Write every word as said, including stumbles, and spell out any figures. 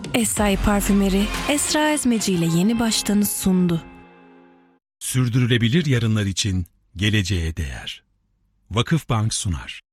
Esai Parfümeri, Esra Ezmeci ile yeni baştanı sundu. Sürdürülebilir yarınlar için geleceğe değer. Vakıfbank sunar.